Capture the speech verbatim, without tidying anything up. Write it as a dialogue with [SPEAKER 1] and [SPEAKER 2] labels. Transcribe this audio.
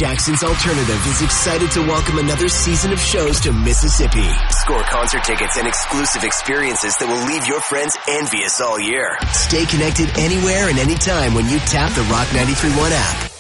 [SPEAKER 1] Jackson's Alternative is excited to welcome another season of shows to Mississippi. Score concert tickets and exclusive experiences that will leave your friends envious all year. Stay connected anywhere and anytime when you tap the Rock ninety-three point one app.